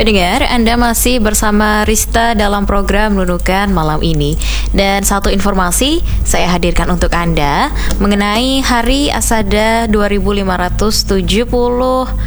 Pendengar, Anda masih bersama Rista dalam program Nunukan malam ini. Dan satu informasi saya hadirkan untuk Anda mengenai Hari Asada 2570